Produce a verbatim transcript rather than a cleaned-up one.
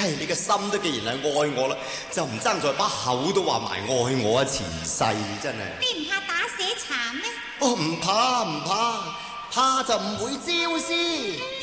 唉，你嘅心都既然係愛我啦，就唔爭在把口都話埋愛我啊！前世真係。 你唔怕打死殘咩？ 哦，唔怕唔怕，怕就唔會招師。